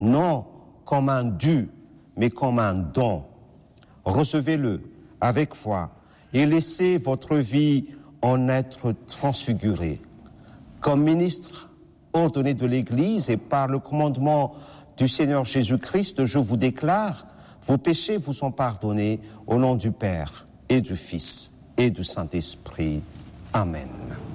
non comme un dû, mais comme un don. Recevez-le avec foi et laissez votre vie en être transfigurée. Comme ministre ordonné de l'Église et par le commandement du Seigneur Jésus-Christ, je vous déclare, vos péchés vous sont pardonnés au nom du Père et du Fils et du Saint-Esprit. Amen.